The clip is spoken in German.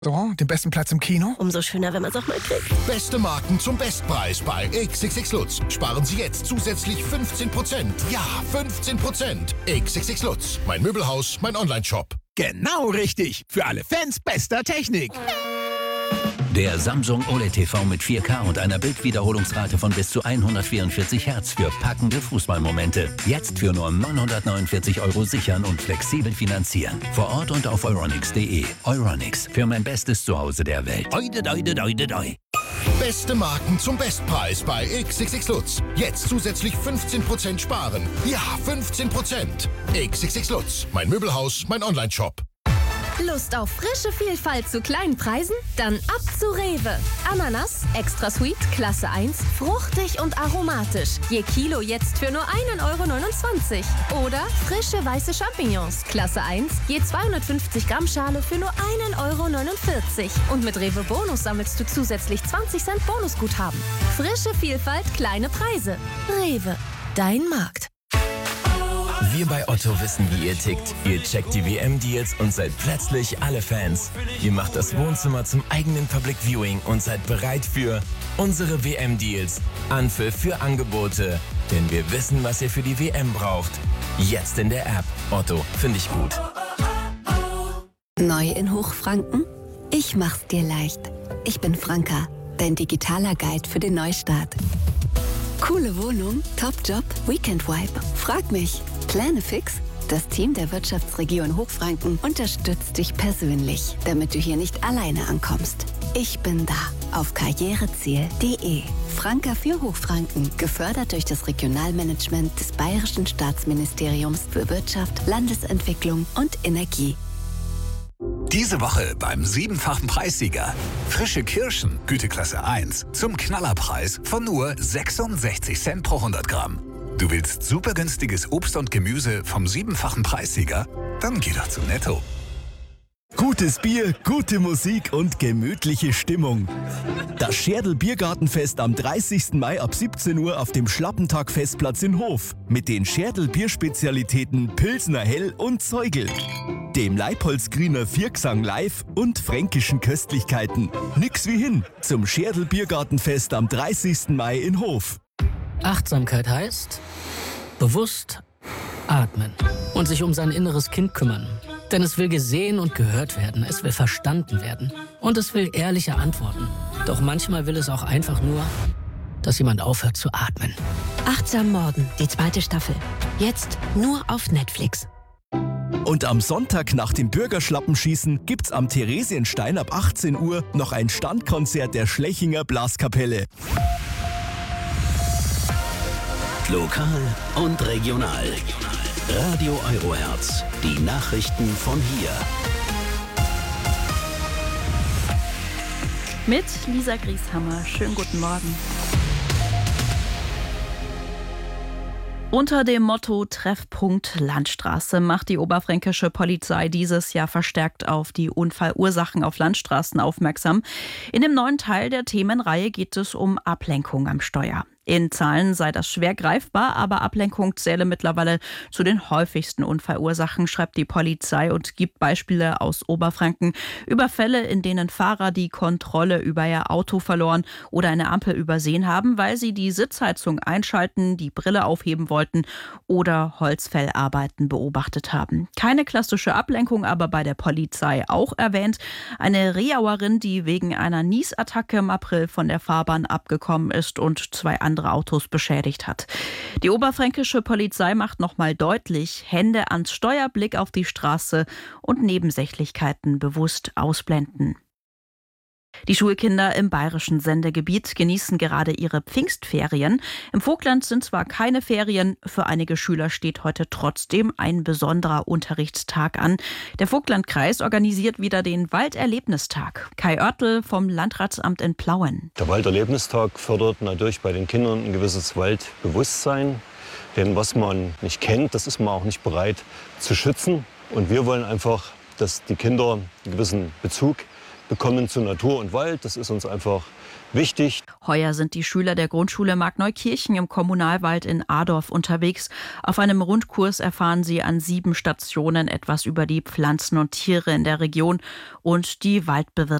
So, den besten Platz im Kino? Umso schöner, wenn man es auch mal kriegt. Beste Marken zum Bestpreis bei XXX Lutz. Sparen Sie jetzt zusätzlich 15%. Ja, 15%. XXX Lutz. Mein Möbelhaus, mein Onlineshop. Genau richtig. Für alle Fans bester Technik. Der Samsung OLED TV mit 4K und einer Bildwiederholungsrate von bis zu 144 Hertz für packende Fußballmomente. Jetzt für nur 949 € sichern und flexibel finanzieren. Vor Ort und auf euronics.de. Euronics, für mein bestes Zuhause der Welt. Oide, doide, doide, doi. Beste Marken zum Bestpreis bei XXX Lutz. Jetzt zusätzlich 15% sparen. Ja, 15%. XXX Lutz. Mein Möbelhaus, mein Onlineshop. Lust auf frische Vielfalt zu kleinen Preisen? Dann ab zu Rewe. Ananas, extra sweet, Klasse 1, fruchtig und aromatisch. Je Kilo jetzt für nur 1,29 € Oder frische weiße Champignons, Klasse 1, je 250 Gramm Schale für nur 1,49 € Und mit Rewe Bonus sammelst du zusätzlich 20 Cent Bonusguthaben. Frische Vielfalt, kleine Preise. Rewe, dein Markt. Wir bei Otto wissen, wie ihr tickt. Ihr checkt die WM-Deals und seid plötzlich alle Fans. Ihr macht das Wohnzimmer zum eigenen Public Viewing und seid bereit für unsere WM-Deals. Anpfiff für Angebote. Denn wir wissen, was ihr für die WM braucht. Jetzt in der App. Otto, finde ich gut. Neu in Hochfranken? Ich mach's dir leicht. Ich bin Franka, dein digitaler Guide für den Neustart. Coole Wohnung, Top-Job, Weekend-Vibe. Frag mich. Pläne fix? Das Team der Wirtschaftsregion Hochfranken unterstützt dich persönlich, damit du hier nicht alleine ankommst. Ich bin da auf karriereziel.de. Franka für Hochfranken, gefördert durch das Regionalmanagement des Bayerischen Staatsministeriums für Wirtschaft, Landesentwicklung und Energie. Diese Woche beim 7-fachen Preissieger. Frische Kirschen, Güteklasse 1, zum Knallerpreis von nur 66 Cent pro 100 Gramm. Du willst super günstiges Obst und Gemüse vom 7-fachen Preissieger? Dann geh doch zu Netto. Gutes Bier, gute Musik und gemütliche Stimmung. Das Scherdl Biergartenfest am 30. Mai ab 17 Uhr auf dem Schlappentag-Festplatz in Hof. Mit den Scherdl Bierspezialitäten Pilsner Hell und Zeugel. Dem Leibholzgriner Viergesang live und fränkischen Köstlichkeiten. Nix wie hin zum Scherdl Biergartenfest am 30. Mai in Hof. Achtsamkeit heißt bewusst atmen und sich um sein inneres Kind kümmern. Denn es will gesehen und gehört werden, es will verstanden werden und es will ehrliche Antworten. Doch manchmal will es auch einfach nur, dass jemand aufhört zu atmen. Achtsam Morden, die 2. Staffel. Jetzt nur auf Netflix. Und am Sonntag nach dem Bürgerschlappenschießen gibt's am Theresienstein ab 18 Uhr noch ein Standkonzert der Schlechinger Blaskapelle. Lokal und regional. Radio Eurohertz. Die Nachrichten von hier. Mit Lisa Grieshammer. Schönen guten Morgen. Unter dem Motto Treffpunkt Landstraße macht die oberfränkische Polizei dieses Jahr verstärkt auf die Unfallursachen auf Landstraßen aufmerksam. In dem neuen Teil der Themenreihe geht es um Ablenkung am Steuer. In Zahlen sei das schwer greifbar, aber Ablenkung zähle mittlerweile zu den häufigsten Unfallursachen, schreibt die Polizei und gibt Beispiele aus Oberfranken über Fälle, in denen Fahrer die Kontrolle über ihr Auto verloren oder eine Ampel übersehen haben, weil sie die Sitzheizung einschalten, die Brille aufheben wollten oder Holzfellarbeiten beobachtet haben. Keine klassische Ablenkung, aber bei der Polizei auch erwähnt. Eine Riauerin, die wegen einer Niesattacke im April von der Fahrbahn abgekommen ist und 2 andere Autos beschädigt hat. Die oberfränkische Polizei macht nochmal deutlich, Hände ans Steuer, Blick auf die Straße und Nebensächlichkeiten bewusst ausblenden. Die Schulkinder im bayerischen Sendegebiet genießen gerade ihre Pfingstferien. Im Vogtland sind zwar keine Ferien, für einige Schüler steht heute trotzdem ein besonderer Unterrichtstag an. Der Vogtlandkreis organisiert wieder den Walderlebnistag. Kai Oertel vom Landratsamt in Plauen. Der Walderlebnistag fördert natürlich bei den Kindern ein gewisses Waldbewusstsein. Denn was man nicht kennt, das ist man auch nicht bereit zu schützen. Und wir wollen einfach, dass die Kinder einen gewissen Bezug bekommen zu Natur und Wald. Das ist uns einfach wichtig. Heuer sind die Schüler der Grundschule Markneukirchen im Kommunalwald in Adorf unterwegs. Auf einem Rundkurs erfahren sie an 7 Stationen etwas über die Pflanzen und Tiere in der Region und die Waldbewirtschaftung.